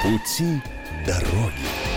Пути дороги.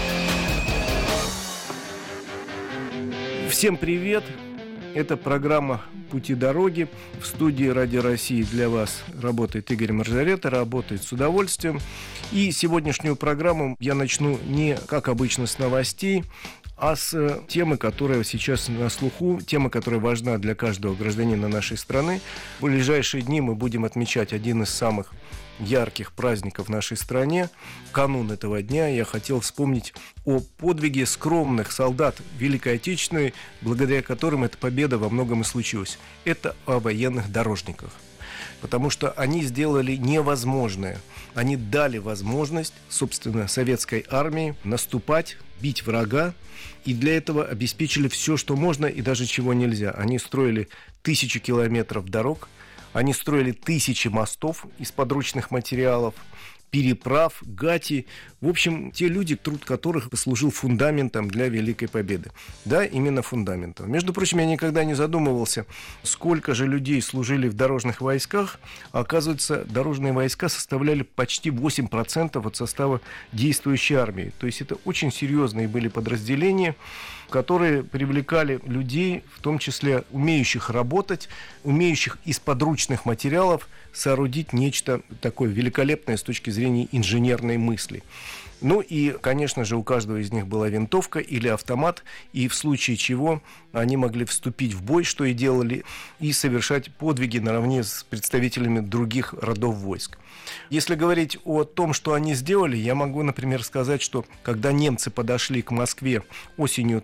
Всем привет! Это программа «Пути дороги». В студии «Радио России» для вас работает Игорь Маржарета, работает с удовольствием. И сегодняшнюю программу я начну не, как обычно, с новостей, а с темы, которая сейчас на слуху, тема, которая важна для каждого гражданина нашей страны. В ближайшие дни мы будем отмечать один из самых ярких праздников в нашей стране. В канун этого дня я хотел вспомнить о подвиге скромных солдат Великой Отечественной, благодаря которым эта победа во многом и случилась. Это о военных дорожниках. Потому что они сделали невозможное. Они дали возможность, собственно, советской армии наступать, бить врага, и для этого обеспечили все, что можно, и даже чего нельзя. Они строили 1000 километров дорог, они строили 1000 мостов из подручных материалов, переправ, гати. В общем, те люди, труд которых послужил фундаментом для Великой Победы. Да, именно фундаментом. Между прочим, я никогда не задумывался, сколько же людей служили в дорожных войсках. А оказывается, дорожные войска составляли почти 8% от состава действующей армии. То есть это очень серьезные были подразделения, которые привлекали людей, в том числе умеющих работать, умеющих из подручных материалов соорудить нечто такое великолепное с точки зрения инженерной мысли. Ну и, конечно же, у каждого из них была винтовка или автомат, и в случае чего они могли вступить в бой, что и делали, и совершать подвиги наравне с представителями других родов войск. Если говорить о том, что они сделали, я могу, например, сказать, что когда немцы подошли к Москве осенью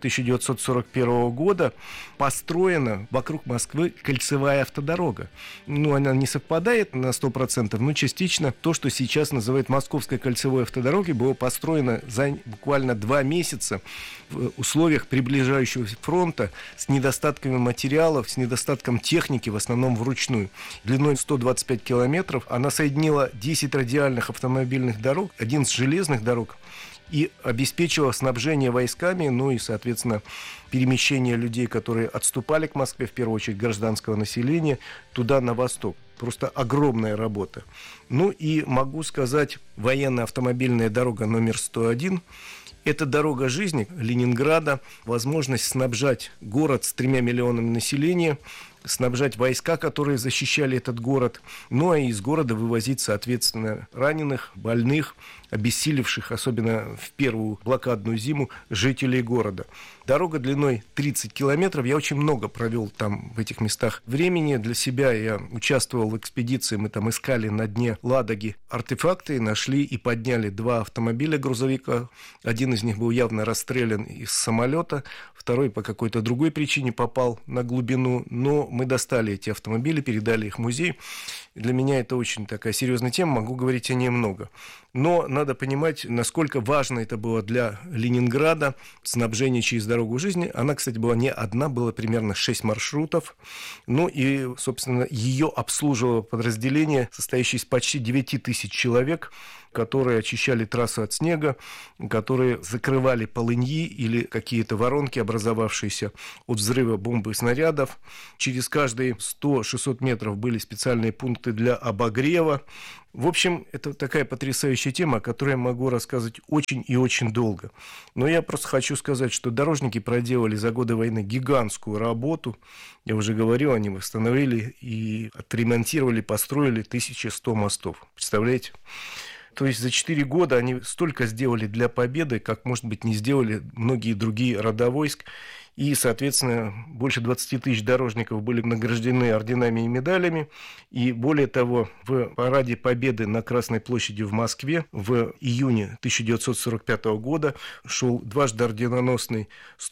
1941 года, построена вокруг Москвы кольцевая автодорога. Ну, она не совпадает на 100%, но частично то, что сейчас называют Московской кольцевой автодорогой, было построено за буквально 2 месяца в условиях приближающегося фронта с недостатками материалов, с недостатком техники, в основном вручную. Длиной 125 километров она соединила 10 радиальных автомобильных дорог, 11 железных дорог и обеспечила снабжение войсками, ну и, соответственно, перемещение людей, которые отступали к Москве, в первую очередь гражданского населения, туда на восток. Просто огромная работа. Ну и могу сказать, военная автомобильная дорога номер 101 – это дорога жизни Ленинграда, возможность снабжать город с 3 миллионами населения, снабжать войска, которые защищали этот город, ну а из города вывозить, соответственно, раненых, больных, обессилевших, особенно в первую блокадную зиму, жителей города. Дорога длиной 30 километров. Я очень много провел там, в этих местах, времени. Для себя я участвовал в экспедиции. Мы там искали на дне Ладоги артефакты, нашли и подняли 2 автомобиля грузовика. Один из них был явно расстрелян из самолета, второй по какой-то другой причине попал на глубину. Но мы достали эти автомобили, передали их в музей. Для меня это очень такая серьезная тема, могу говорить о ней много. Но надо понимать, насколько важно это было для Ленинграда, снабжение через дорогу жизни. Она, кстати, была не одна, было примерно 6 маршрутов. Ну и, собственно, ее обслуживало подразделение, состоящее из почти 9000 человек, которые очищали трассу от снега, которые закрывали полыньи или какие-то воронки, образовавшиеся от взрыва бомбы и снарядов. Через каждые 100-600 метров были специальные пункты для обогрева. В общем, это такая потрясающая тема, о которой я могу рассказывать очень и очень долго. Но я просто хочу сказать, что дорожники проделали за годы войны гигантскую работу. Я уже говорил, они восстановили и отремонтировали, построили 1100 мостов. Представляете? То есть за 4 года они столько сделали для победы, как, может быть, не сделали многие другие рода войск. И, соответственно, больше 20 тысяч дорожников были награждены орденами и медалями. И более того, в параде Победы на Красной площади в Москве в июне 1945 года шел дважды орденоносный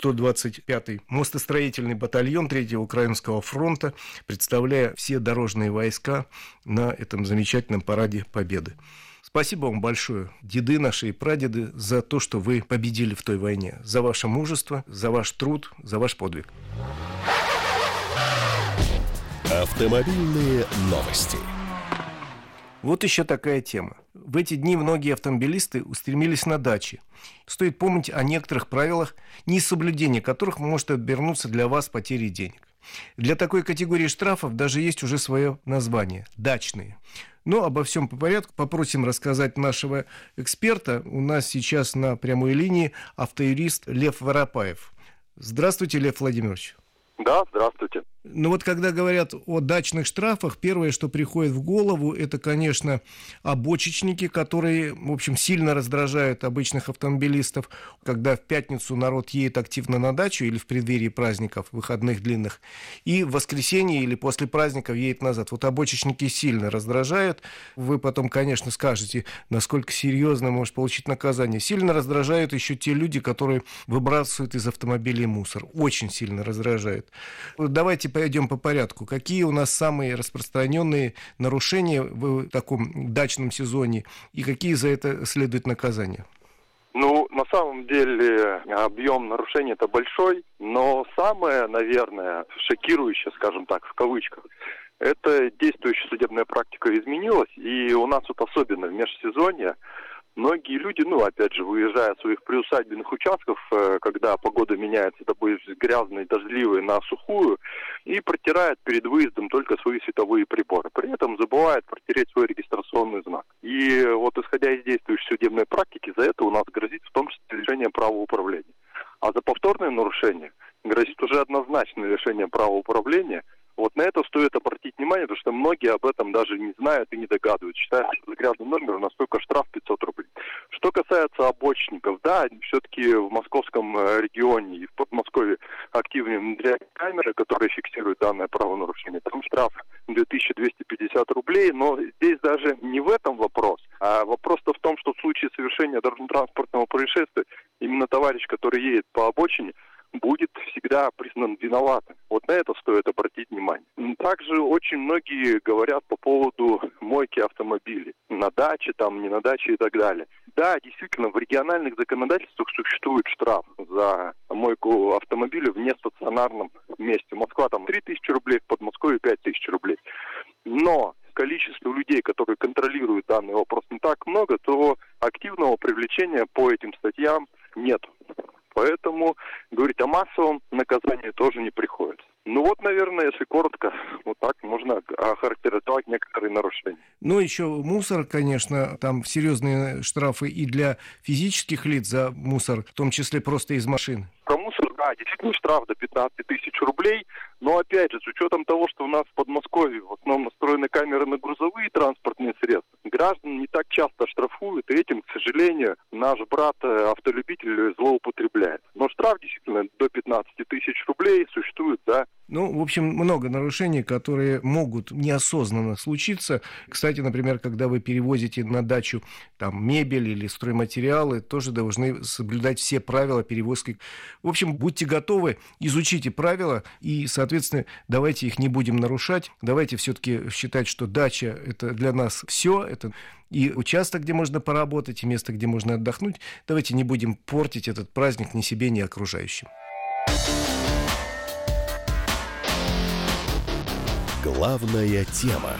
125-й мостостроительный батальон 3-го Украинского фронта, представляя все дорожные войска на этом замечательном параде Победы. Спасибо вам большое, деды наши и прадеды, за то, что вы победили в той войне, за ваше мужество, за ваш труд, за ваш подвиг. Автомобильные новости. Вот еще такая тема. В эти дни многие автомобилисты устремились на дачи. Стоит помнить о некоторых правилах, несоблюдение которых может обернуться для вас потерей денег. Для такой категории штрафов даже есть уже свое название – дачные. Но обо всем по порядку попросим рассказать нашего эксперта. У нас сейчас на прямой линии автоюрист Лев Воропаев. Здравствуйте, Лев Владимирович. Да, здравствуйте. Ну вот когда говорят о дачных штрафах, первое, что приходит в голову, это, конечно, обочечники, которые, в общем, сильно раздражают обычных автомобилистов, когда в пятницу народ едет активно на дачу или в преддверии праздников, выходных длинных, и в воскресенье или после праздников едет назад. Вот обочечники сильно раздражают. Вы потом, конечно, скажете, насколько серьезно может получить наказание. Сильно раздражают еще те люди, которые выбрасывают из автомобилей мусор. Очень сильно раздражают. Давайте пойдем по порядку. Какие у нас самые распространенные нарушения в таком дачном сезоне и какие за это следует наказания? Ну, на самом деле, объем нарушений это большой, но самое, наверное, шокирующее, скажем так, в кавычках, это действующая судебная практика изменилась, и у нас вот особенно в межсезонье многие люди, опять же, выезжая с своих приусадебных участков, когда погода меняется, допустим, с грязной, дождливой на сухую, и протирают перед выездом только свои световые приборы. При этом забывают протереть свой регистрационный знак. И вот исходя из действующей судебной практики, за это у нас грозит в том числе лишение права управления. А за повторное нарушение грозит уже однозначное лишение права управления. Вот на это стоит обратить внимание, потому что многие об этом даже не знают и не догадываются. Считают, что за грязный номер у нас только штраф 500 рублей. Что касается обочинников, да, все-таки в московском регионе и в Подмосковье активнее внедряют камеры, которые фиксируют данное правонарушение. Там штраф 2250 рублей, но здесь даже не в этом вопрос, а вопрос-то в том, что в случае совершения дорожно-транспортного происшествия именно товарищ, который едет по обочине, будет всегда признан виноватым. Вот на это стоит обратить внимание. Также очень многие говорят по поводу мойки автомобилей. На даче, не на даче и так далее. Да, действительно, в региональных законодательствах существует штраф за мойку автомобиля в нестационарном месте. Москва 3000 рублей, в Подмосковье 5000 рублей. Но количество людей, которые контролируют данный вопрос, не так много, то активного привлечения по этим статьям нет. Поэтому говорить о массовом наказании тоже не приходится. Наверное, если коротко, вот так можно охарактеризовать некоторые нарушения. Еще мусор, конечно, там серьезные штрафы и для физических лиц за мусор, в том числе просто из машин. Про мусор, да, действительно штраф до 15 тысяч рублей, но опять же, с учетом того, что у нас в Подмосковье в основном настроены камеры на грузовые транспортные средства, граждан не так часто штрафуют, и этим, к сожалению, наш брат-автолюбитель злоупотребляет. Но штраф действительно до 15 тысяч рублей существует, да. В общем, много нарушений, которые могут неосознанно случиться. Кстати, например, когда вы перевозите на дачу мебель или стройматериалы, тоже должны соблюдать все правила перевозки. В общем, будьте готовы, изучите правила и, соответственно, давайте их не будем нарушать. Давайте все-таки считать, что дача – это для нас все, это и участок, где можно поработать, и место, где можно отдохнуть. Давайте не будем портить этот праздник ни себе, ни окружающим. Главная тема.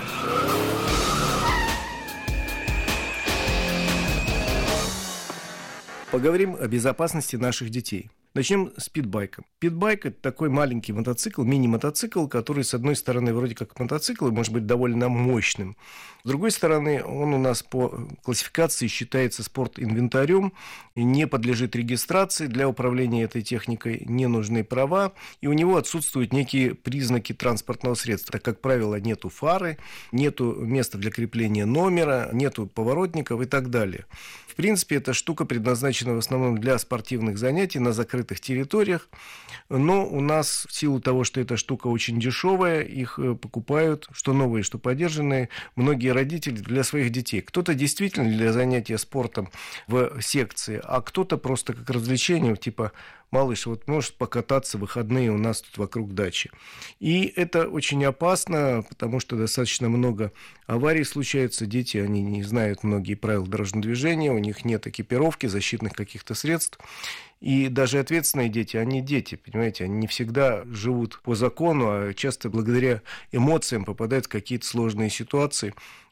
Поговорим о безопасности наших детей. Начнем с питбайка. Питбайк – это такой маленький мотоцикл, мини-мотоцикл, который, с одной стороны, вроде как мотоцикл, и может быть довольно мощным. С другой стороны, он у нас по классификации считается спортинвентарем, не подлежит регистрации, для управления этой техникой не нужны права, и у него отсутствуют некие признаки транспортного средства. Так, как правило, нету фары, нету места для крепления номера, нету поворотников и так далее. В принципе, эта штука предназначена в основном для спортивных занятий на закрытых территориях, но у нас в силу того, что эта штука очень дешевая, их покупают, что новые, что подержанные, многие родители для своих детей. Кто-то действительно для занятия спортом в секции, а кто-то просто как развлечение, типа: малыш, можешь покататься в выходные у нас тут вокруг дачи. И это очень опасно, потому что достаточно много аварий случается. Дети, они не знают многие правила дорожного движения, у них нет экипировки, защитных каких-то средств. И даже ответственные дети, они дети, понимаете, они не всегда живут по закону, а часто благодаря эмоциям попадают в какие-то сложные ситуации.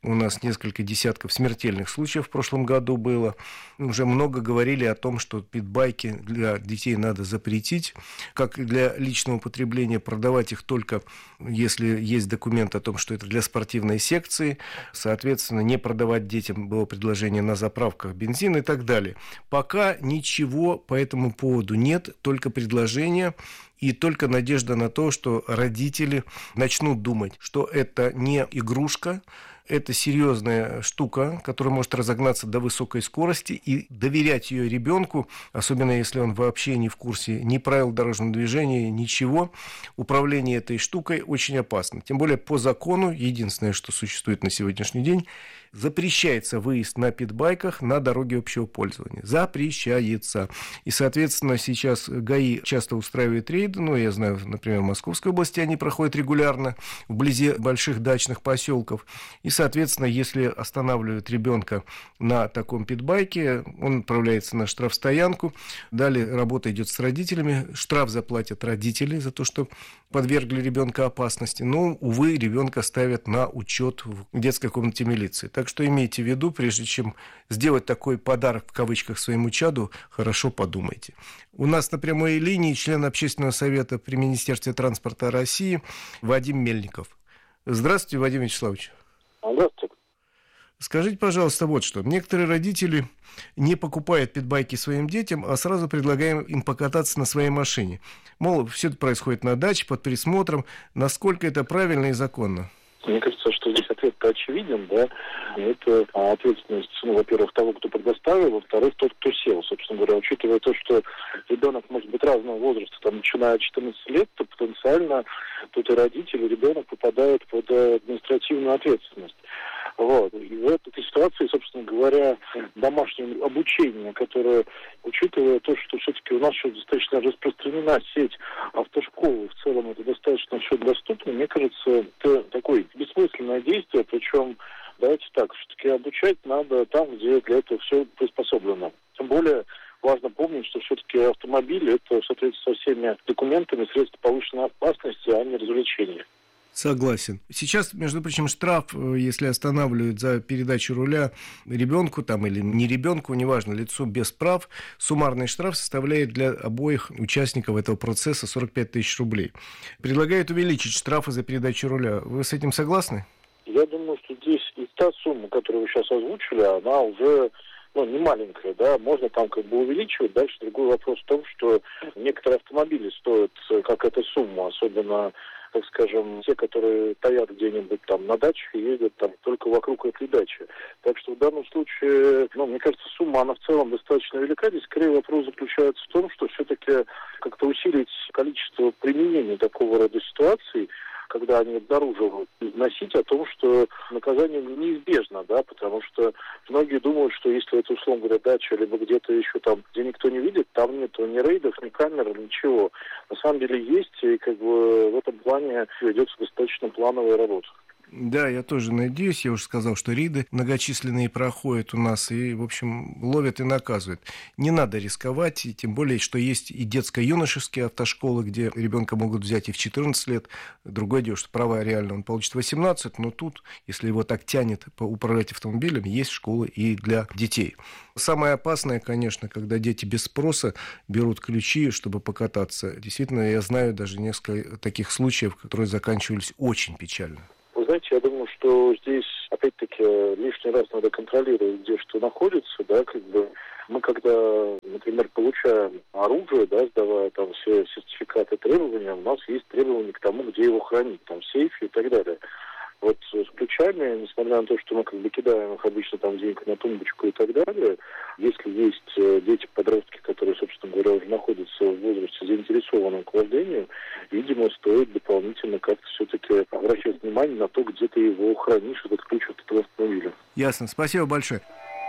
У нас несколько десятков смертельных случаев в прошлом году было. Уже много говорили о том, что питбайки для детей надо запретить, как и для личного потребления, продавать их только, если есть документ о том, что это для спортивной секции. Соответственно, не продавать детям было предложение на заправках бензина и так далее. Пока ничего по этому поводу нет, только предложение и только надежда на то, что родители начнут думать, что это не игрушка, это серьезная штука, которая может разогнаться до высокой скорости, и доверять ее ребенку, особенно если он вообще не в курсе ни правил дорожного движения, ничего, управление этой штукой очень опасно. Тем более по закону, единственное, что существует на сегодняшний день, запрещается выезд на питбайках на дороге общего пользования. Запрещается. И, соответственно, сейчас ГАИ часто устраивает рейды. Я знаю, например, в Московской области они проходят регулярно, вблизи больших дачных поселков. И, соответственно, если останавливают ребенка на таком питбайке, он отправляется на штрафстоянку. Далее работа идет с родителями. Штраф заплатят родители за то, что подвергли ребенка опасности. Но, увы, ребенка ставят на учет в детской комнате милиции. Так что имейте в виду, прежде чем сделать такой подарок в кавычках своему чаду, хорошо подумайте. У нас на прямой линии член общественного совета при Министерстве транспорта России Вадим Мельников. Здравствуйте, Вадим Вячеславович. Здравствуйте. Скажите, пожалуйста, вот что. Некоторые родители не покупают питбайки своим детям, а сразу предлагаем им покататься на своей машине. Мол, все это происходит на даче, под присмотром. Насколько это правильно и законно? Мне кажется, что здесь ответ-то очевиден, да. Это ответственность, во-первых, того, кто предоставил, во-вторых, тот, кто сел. Собственно говоря, учитывая то, что ребенок может быть разного возраста, начиная от 14 лет, то потенциально тут и родители, и ребенок попадают под административную ответственность. Вот. И в этой ситуации, собственно говоря, домашнее обучение, которое, учитывая то, что все-таки у нас еще достаточно распространена сеть автошкол, в целом это достаточно все доступно, мне кажется, это такое бессмысленное действие, причем, давайте так, все-таки обучать надо там, где для этого все приспособлено. Тем более важно помнить, что все-таки автомобиль это в соответствии со всеми документами средства повышенной опасности, а не развлечения. Согласен. Сейчас, между прочим, штраф, если останавливают за передачу руля ребенку или не ребенку, неважно, лицу без прав, суммарный штраф составляет для обоих участников этого процесса 45 тысяч рублей. Предлагают увеличить штрафы за передачу руля. Вы с этим согласны? Я думаю, что здесь и та сумма, которую вы сейчас озвучили, она уже не маленькая, да, можно увеличивать. Дальше другой вопрос в том, что некоторые автомобили стоят как эта сумма, особенно, так скажем, те, которые стоят где-нибудь на дачах и ездят только вокруг этой дачи. Так что в данном случае, мне кажется, сумма, она в целом достаточно велика. Здесь скорее вопрос заключается в том, что все-таки как-то усилить количество применения такого рода ситуаций, когда они обнаруживают, износить о том, что наказание неизбежно, да, потому что многие думают, что если это, условно говоря, дача, либо где-то еще где никто не видит, там нет ни рейдов, ни камер, ничего. На самом деле есть, и в этом плане ведется достаточно плановая работа. Да, я тоже надеюсь. Я уже сказал, что рейды многочисленные проходят у нас и, в общем, ловят и наказывают. Не надо рисковать, и тем более, что есть и детско-юношеские автошколы, где ребенка могут взять и в 14 лет. Другое дело, что права реально он получит 18, но тут, если его так тянет управлять автомобилем, есть школы и для детей. Самое опасное, конечно, когда дети без спроса берут ключи, чтобы покататься. Действительно, я знаю даже несколько таких случаев, которые заканчивались очень печально. Вы знаете, я думаю, что здесь, опять-таки, лишний раз надо контролировать, где что находится, да, мы, когда, например, получаем оружие, да, сдавая все сертификаты, требования, у нас есть требования к тому, где его хранить, в сейфе и так далее. Вот с ключами, несмотря на то, что мы кидаем их обычно где-нибудь на тумбочку и так далее, если есть дети-подростки, которые, собственно говоря, уже находятся в возрасте заинтересованном к вождению, видимо, стоит дополнительно как-то все-таки обращать внимание на то, где ты его хранишь, этот ключ от этого автомобиля. Ясно. Спасибо большое.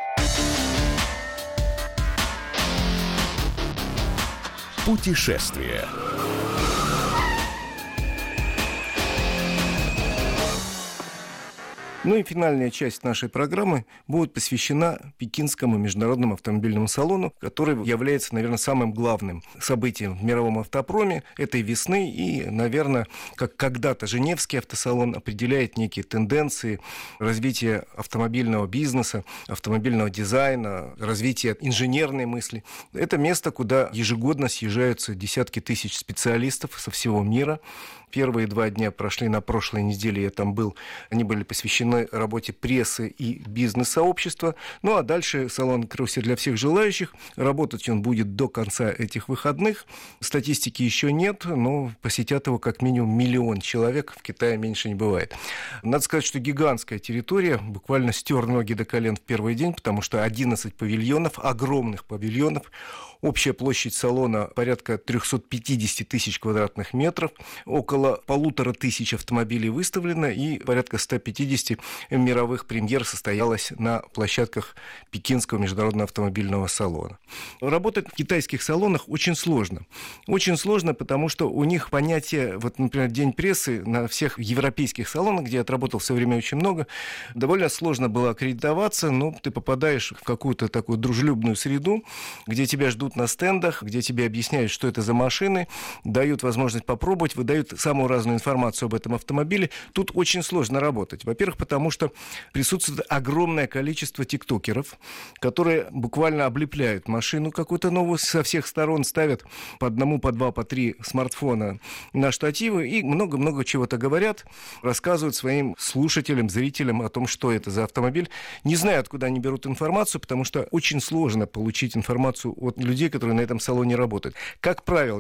Путешествие. Ну и финальная часть нашей программы будет посвящена Пекинскому международному автомобильному салону, который является, наверное, самым главным событием в мировом автопроме этой весны. И, наверное, как когда-то Женевский автосалон определяет некие тенденции развития автомобильного бизнеса, автомобильного дизайна, развития инженерной мысли. Это место, куда ежегодно съезжаются десятки тысяч специалистов со всего мира. Первые 2 дня прошли на прошлой неделе, я там был. Они были посвящены работе прессы и бизнес-сообщества. Ну, а дальше салон открылся для всех желающих. Работать он будет до конца этих выходных. Статистики еще нет, но посетят его как минимум 1 миллион человек. В Китае меньше не бывает. Надо сказать, что гигантская территория. Буквально стер ноги до колен в первый день, потому что 11 павильонов, огромных павильонов. Общая площадь салона порядка 350 тысяч квадратных метров. Около 1500 автомобилей выставлено, и порядка 150 мировых премьер состоялось на площадках Пекинского международного автомобильного салона. Работать в китайских салонах очень сложно. Очень сложно, потому что у них понятие, вот, например, День прессы на всех европейских салонах, где я отработал все время очень много, довольно сложно было аккредитоваться, но ты попадаешь в какую-то такую дружелюбную среду, где тебя ждут на стендах, где тебе объясняют, что это за машины, дают возможность попробовать, выдают самую разную информацию об этом автомобиле. Тут очень сложно работать. Во-первых, потому что присутствует огромное количество тиктокеров, которые буквально облепляют машину какую-то новую со всех сторон, ставят по 1, по 2, по 3 смартфона на штативы и много-много чего-то говорят, рассказывают своим слушателям, зрителям о том, что это за автомобиль. Не знаю, откуда они берут информацию, потому что очень сложно получить информацию от людей, которые на этом салоне работают. Как правило,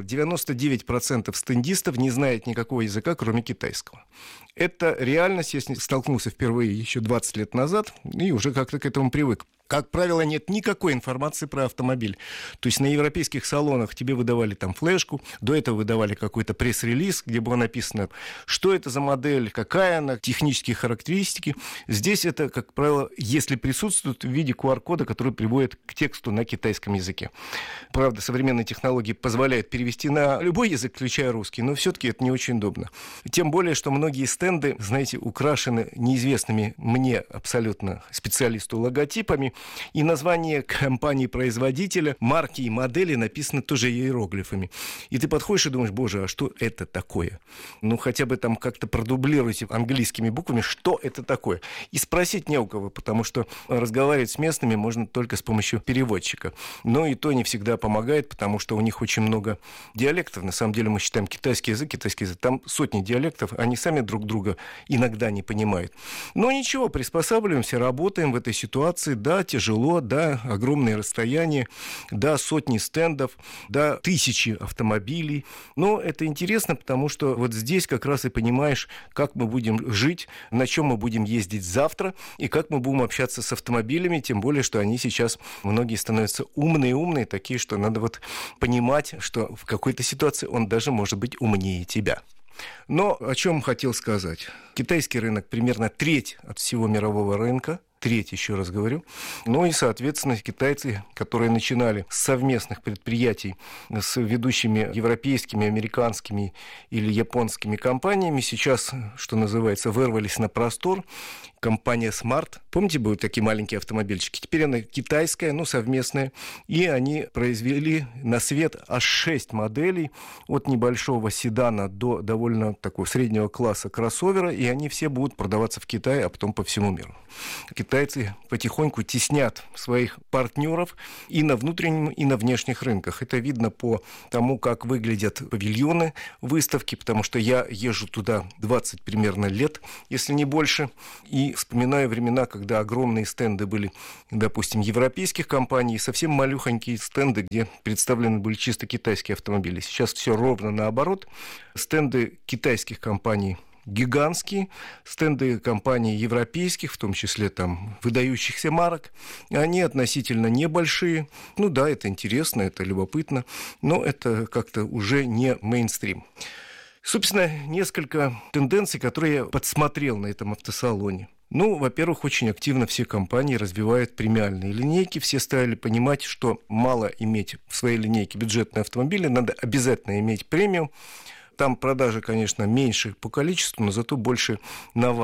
99% стендистов не знает никакого языка, кроме китайского. Это реальность, я с ней столкнулся впервые еще 20 лет назад и уже как-то к этому привык. Как правило, нет никакой информации про автомобиль. То есть на европейских салонах тебе выдавали там флешку, до этого выдавали какой-то пресс-релиз, где было написано, что это за модель, какая она, технические характеристики. Здесь это, как правило, если присутствует в виде QR-кода, который приводит к тексту на китайском языке. Правда, современные технологии позволяют перевести на любой язык, включая русский, но все-таки это не очень удобно. Тем более, что многие стенды, знаете, украшены неизвестными мне абсолютно специалисту логотипами, и название компании-производителя, марки и модели написаны тоже иероглифами. И ты подходишь и думаешь, боже, а что это такое? Ну, хотя бы там как-то продублируйте английскими буквами, что это такое. И спросить не у кого, потому что разговаривать с местными можно только с помощью переводчика. Но и то не всегда помогает, потому что у них очень много диалектов. На самом деле мы считаем китайский язык, там сотни диалектов, они сами друг друга иногда не понимают. Но ничего, приспосабливаемся, работаем в этой ситуации. Да, тяжело, да, огромные расстояния, да, сотни стендов, да, тысячи автомобилей. Но это интересно, потому что вот здесь как раз и понимаешь, как мы будем жить, на чем мы будем ездить завтра и как мы будем общаться с автомобилями, тем более, что они сейчас, многие становятся умные, такие, что надо вот понимать, что в какой-то ситуации он даже может быть умнее тебя. Но о чем хотел сказать. Китайский рынок примерно треть от всего мирового рынка. Треть, еще раз говорю. Ну и, соответственно, китайцы, которые начинали с совместных предприятий с ведущими европейскими, американскими или японскими компаниями, сейчас, что называется, вырвались на простор. Компания Smart, помните, были такие маленькие автомобильчики? Теперь она китайская, но совместная. И они произвели на свет аж 6 моделей, от небольшого седана до довольно такого среднего класса кроссовера, и они все будут продаваться в Китае, а потом по всему миру. Китайцы потихоньку теснят своих партнеров и на внутреннем, и на внешних рынках. Это видно по тому, как выглядят павильоны выставки, потому что я езжу туда 20 примерно лет, если не больше, и вспоминаю времена, когда огромные стенды были, допустим, европейских компаний, совсем малюхонькие стенды, где представлены были чисто китайские автомобили. Сейчас все ровно наоборот. Стенды китайских компаний гигантские, стенды компаний европейских, в том числе там выдающихся марок, они относительно небольшие. Ну да, это интересно, это любопытно, но это как-то уже не мейнстрим. Собственно, несколько тенденций, которые я подсмотрел на этом автосалоне. Ну, во-первых, очень активно все компании развивают премиальные линейки. Все стали понимать, что мало иметь в своей линейке бюджетные автомобили, надо обязательно иметь премиум. Там продажи, конечно, меньше по количеству, но зато больше навар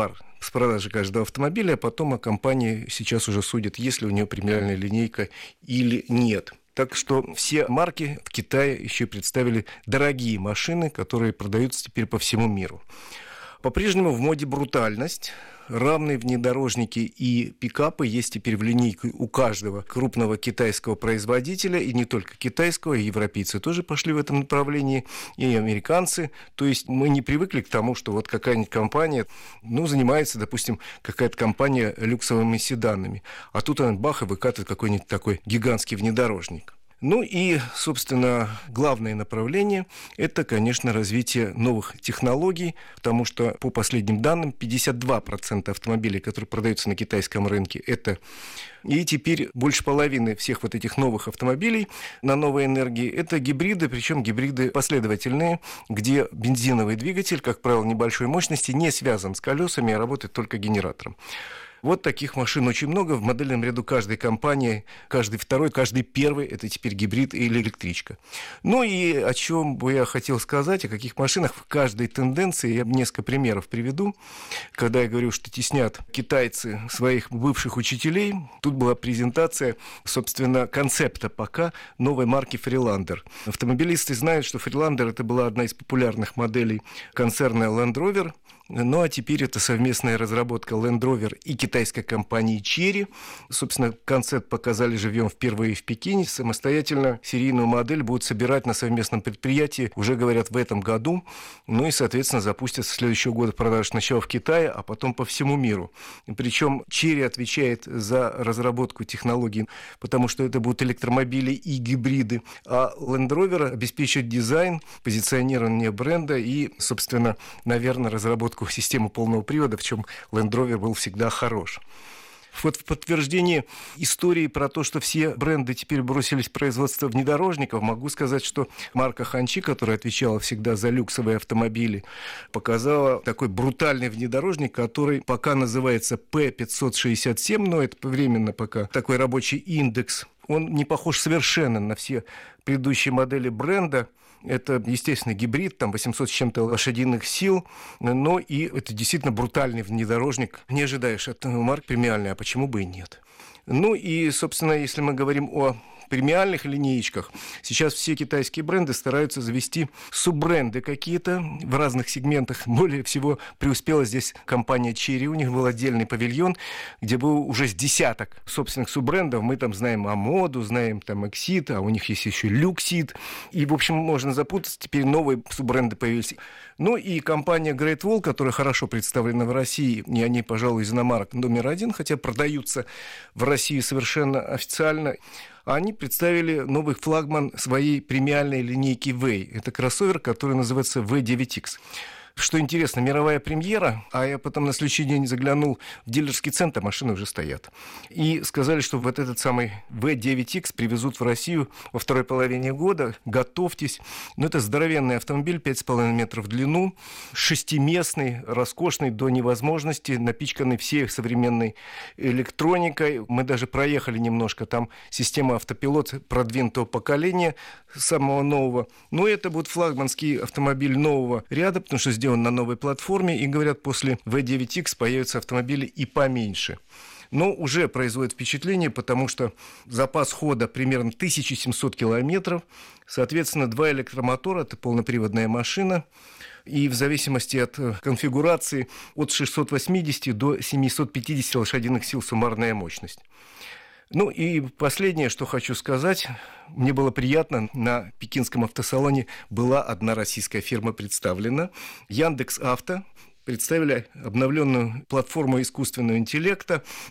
с продажи каждого автомобиля, а потом о компании сейчас уже судят, есть ли у нее премиальная линейка или нет. Так что все марки в Китае еще представили дорогие машины, которые продаются теперь по всему миру. По-прежнему в моде брутальность. Равные внедорожники и пикапы есть теперь в линейке у каждого крупного китайского производителя, и не только китайского, и европейцы тоже пошли в этом направлении, и американцы. То есть мы не привыкли к тому, что вот какая-нибудь компания, занимается, допустим, какая-то компания люксовыми седанами, а тут она бах и выкатывает какой-нибудь такой гигантский внедорожник. И, собственно, главное направление – это, конечно, развитие новых технологий, потому что, по последним данным, 52% автомобилей, которые продаются на китайском рынке, это... И теперь больше половины всех вот этих новых автомобилей на новой энергии – это гибриды, причем гибриды последовательные, где бензиновый двигатель, как правило, небольшой мощности, не связан с колесами, а работает только генератором. Вот таких машин очень много. В модельном ряду каждой компании, каждый второй, каждый первый – это теперь гибрид или электричка. И о чем бы я хотел сказать, о каких машинах в каждой тенденции, я несколько примеров приведу. Когда я говорю, что теснят китайцы своих бывших учителей, тут была презентация, собственно, концепта пока новой марки Freelander. Автомобилисты знают, что Freelander – это была одна из популярных моделей концерна Land Rover. А теперь это совместная разработка Land Rover и китайской компании Chery. Собственно, концепт показали живьем впервые в Пекине. Самостоятельно серийную модель будут собирать на совместном предприятии, уже говорят, в этом году. И, соответственно, запустят с следующего года продажи сначала в Китае, а потом по всему миру. Причем Chery отвечает за разработку технологий, потому что это будут электромобили и гибриды, а Land Rover обеспечит дизайн, позиционирование бренда и, собственно, наверное, разработку системы полного привода, в чем Land Rover был всегда хорош. Вот в подтверждение истории про то, что все бренды теперь бросились в производство внедорожников, могу сказать, что марка Ханчи, которая отвечала всегда за люксовые автомобили, показала такой брутальный внедорожник, который пока называется P567, но это временно пока такой рабочий индекс. Он не похож совершенно на все предыдущие модели бренда. Это, естественно, гибрид, там 800 с чем-то лошадиных сил, но и это действительно брутальный внедорожник. Не ожидаешь от марки премиальной, а почему бы и нет? И, собственно, если мы говорим о премиальных линеечках, сейчас все китайские бренды стараются завести суббренды какие-то в разных сегментах. Более всего преуспела здесь компания Chery. У них был отдельный павильон, где был уже с десяток собственных суббрендов. Мы там знаем Амоду, знаем там Exit, а у них есть еще Luxit. И, в общем, можно запутаться. Теперь новые суббренды появились. И компания Great Wall, которая хорошо представлена в России, и они, пожалуй, из иномарок номер один, хотя продаются в России совершенно официально, они представили новый флагман своей премиальной линейки Way. Это кроссовер, который называется V9X. Что интересно, мировая премьера, а я потом на следующий день заглянул в дилерский центр, машины уже стоят. И сказали, что вот этот самый V9X привезут в Россию во второй половине года. Готовьтесь. Это здоровенный автомобиль, 5,5 метров в длину, шестиместный, роскошный до невозможности, напичканный всей современной электроникой. Мы даже проехали немножко, там система автопилот продвинутого поколения, самого нового. Это будет флагманский автомобиль нового ряда, потому что сделан на новой платформе, и, говорят, после V9X появятся автомобили и поменьше. Но уже производит впечатление, потому что запас хода примерно 1700 километров, соответственно, 2 электромотора, это полноприводная машина, и в зависимости от конфигурации от 680 до 750 лошадиных сил суммарная мощность. И последнее, что хочу сказать. Мне было приятно, на пекинском автосалоне была одна российская фирма представлена. Яндекс.Авто представили обновленную платформу искусственного интеллекта.